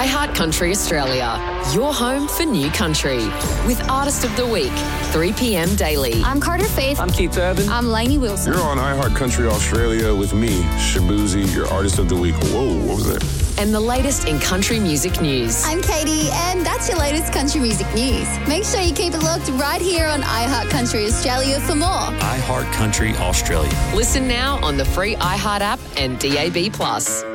iHeart Country Australia, your home for new country. With Artist of the Week, 3 p.m. daily. I'm Carter Faith. I'm Keith Urban. I'm Lainey Wilson. You're on iHeart Country Australia with me, Shabuzi, your Artist of the Week. Whoa, what was that? And the latest in country music news. I'm Katie, and that's your latest country music news. Make sure you keep it locked right here on iHeart Country Australia for more. iHeart Country Australia. Listen now on the free iHeart app and DAB+.